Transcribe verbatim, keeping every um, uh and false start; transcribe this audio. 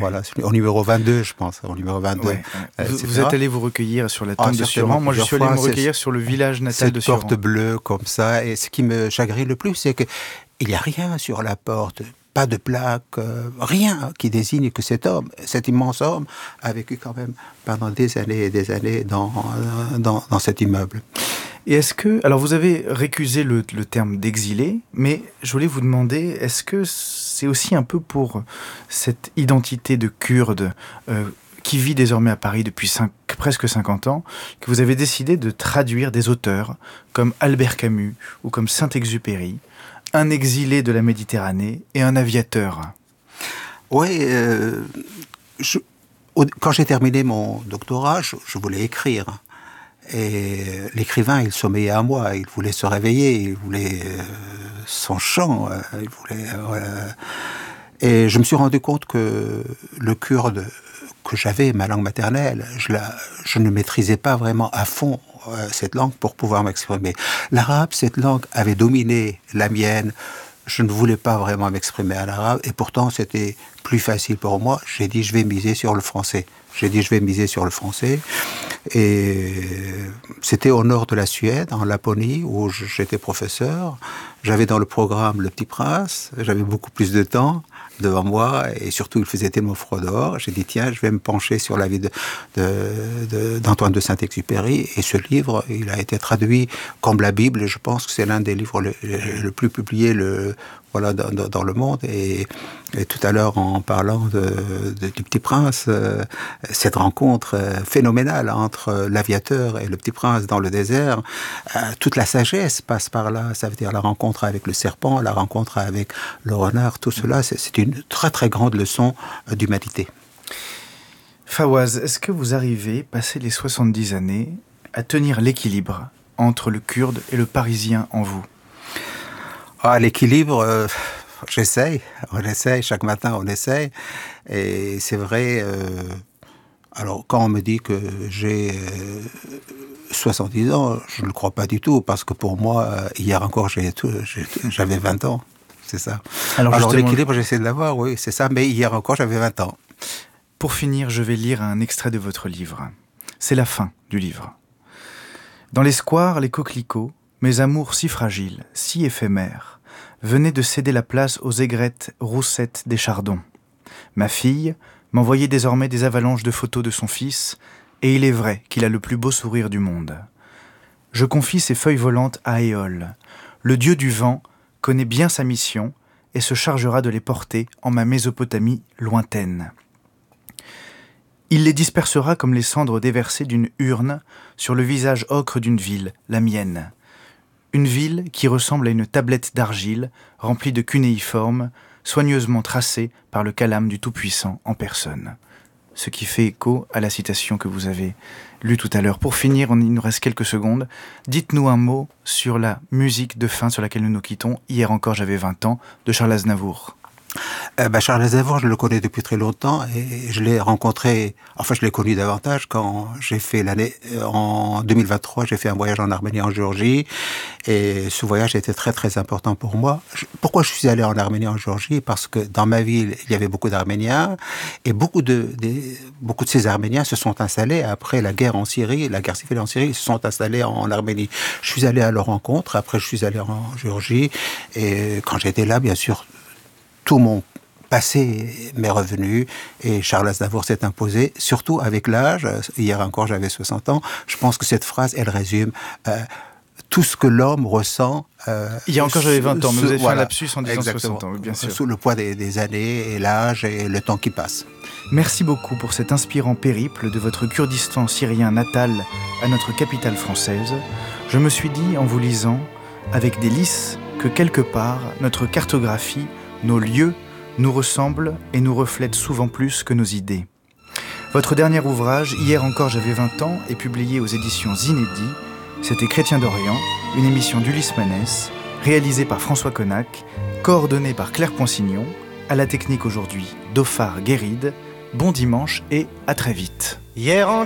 voilà, au numéro vingt-deux, je pense, au numéro vingt-deux. Ouais. Euh, vous, vous êtes allé vous recueillir sur la tombe ah, de Suran. Moi, je suis allé me recueillir sur le village natal de Suran. Cette porte bleue comme ça, et ce qui me chagrine le plus, c'est que il n'y a rien sur la porte. Pas de plaque, euh, rien qui désigne que cet homme, cet immense homme, a vécu quand même pendant des années et des années dans, dans, dans cet immeuble. Et est-ce que... Alors, vous avez récusé le, le terme d'exilé, mais je voulais vous demander, est-ce que c'est aussi un peu pour cette identité de Kurde euh, qui vit désormais à Paris depuis cinq, presque cinquante ans, que vous avez décidé de traduire des auteurs comme Albert Camus ou comme Saint-Exupéry, un exilé de la Méditerranée et un aviateur? Oui, euh, je, quand j'ai terminé mon doctorat, je, je voulais écrire. Et l'écrivain, il sommeillait à moi, il voulait se réveiller, il voulait euh, son chant, euh, il voulait... Euh, et je me suis rendu compte que le kurde que j'avais, ma langue maternelle, je, la, je ne maîtrisais pas vraiment à fond euh, cette langue pour pouvoir m'exprimer. L'arabe, cette langue avait dominé la mienne. Je ne voulais pas vraiment m'exprimer en arabe, et pourtant c'était plus facile pour moi. J'ai dit, je vais miser sur le français. J'ai dit, je vais miser sur le français. Et c'était au nord de la Suède, en Laponie, où j'étais professeur. J'avais dans le programme Le Petit Prince. J'avais beaucoup plus de temps devant moi, et surtout il faisait tellement froid dehors. J'ai dit, tiens, je vais me pencher sur la vie de, de, de, d'Antoine de Saint-Exupéry, et ce livre, il a été traduit comme la Bible. Je pense que c'est l'un des livres le, le plus publiés le, voilà, dans, dans le monde. Et, et tout à l'heure, en parlant de, de, du Petit Prince, euh, cette rencontre euh, phénoménale entre l'aviateur et le Petit Prince dans le désert, euh, toute la sagesse passe par là. Ça veut dire la rencontre avec le serpent, la rencontre avec le renard, tout cela, c'est, c'est une très très grande leçon euh, d'humanité. Fawaz, est-ce que vous arrivez, passé les soixante-dix années, à tenir l'équilibre entre le kurde et le parisien en vous? Ah, l'équilibre, euh, j'essaye, on essaye, chaque matin on essaye, et c'est vrai, euh, alors quand on me dit que j'ai euh, soixante-dix ans, je ne le crois pas du tout, parce que pour moi, euh, hier encore j'ai tout, j'ai, j'avais vingt ans, c'est ça. Alors, alors l'équilibre, j'essaie de l'avoir, oui, c'est ça, mais hier encore j'avais vingt ans. Pour finir, je vais lire un extrait de votre livre. C'est la fin du livre. Dans les squares, les coquelicots, mes amours si fragiles, si éphémères, venaient de céder la place aux aigrettes roussettes des chardons. Ma fille m'envoyait désormais des avalanches de photos de son fils, et il est vrai qu'il a le plus beau sourire du monde. Je confie ces feuilles volantes à Éole. Le dieu du vent connaît bien sa mission et se chargera de les porter en ma Mésopotamie lointaine. Il les dispersera comme les cendres déversées d'une urne sur le visage ocre d'une ville, la mienne. Une ville qui ressemble à une tablette d'argile remplie de cunéiformes, soigneusement tracée par le calame du Tout-Puissant en personne. Ce qui fait écho à la citation que vous avez lue tout à l'heure. Pour finir, on, il nous reste quelques secondes. Dites-nous un mot sur la musique de fin sur laquelle nous nous quittons. Hier encore, j'avais vingt ans, de Charles Aznavour. Euh, bah Charles Aznavour, je le connais depuis très longtemps, et je l'ai rencontré, enfin je l'ai connu davantage quand j'ai fait l'année, en deux mille vingt-trois, j'ai fait un voyage en Arménie, en Géorgie, et ce voyage était très très important pour moi. Je, pourquoi je suis allé en Arménie, en Géorgie? Parce que dans ma ville, il y avait beaucoup d'Arméniens, et beaucoup de, des, beaucoup de ces Arméniens se sont installés après la guerre en Syrie, la guerre civile en Syrie, ils se sont installés en, en Arménie. Je suis allé à leur rencontre, après je suis allé en Géorgie, et quand j'étais là, bien sûr, tout mon passé m'est revenu, et Charles Aznavour s'est imposé, surtout avec l'âge. Hier encore, j'avais soixante ans. Je pense que cette phrase, elle résume euh, tout ce que l'homme ressent. Euh, Hier encore, j'avais vingt ans, mais vous avez voilà, fait un lapsus en disant exactement, soixante ans, oui, bien sûr. Sous le poids des, des années, et l'âge, et le temps qui passe. Merci beaucoup pour cet inspirant périple de votre Kurdistan syrien natal à notre capitale française. Je me suis dit, en vous lisant, avec délice, que quelque part, notre cartographie, nos lieux, nous ressemblent et nous reflètent souvent plus que nos idées. Votre dernier ouvrage, Hier encore j'avais vingt ans, est publié aux éditions Inédits. C'était Chrétien d'Orient, une émission d'Ulysse Manès, réalisée par François Connac, coordonnée par Claire Ponsignon, à la technique aujourd'hui, Dauphard Guéride. Bon dimanche et à très vite. Hier